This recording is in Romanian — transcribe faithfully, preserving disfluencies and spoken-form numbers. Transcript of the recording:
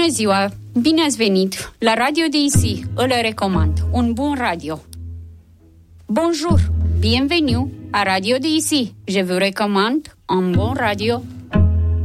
Bună ziua! Bine ați venit la Radio D I C, îl recomand, un bun radio. Bonjour! Bienvenue à Radio D I C, je vous recommande un bon radio.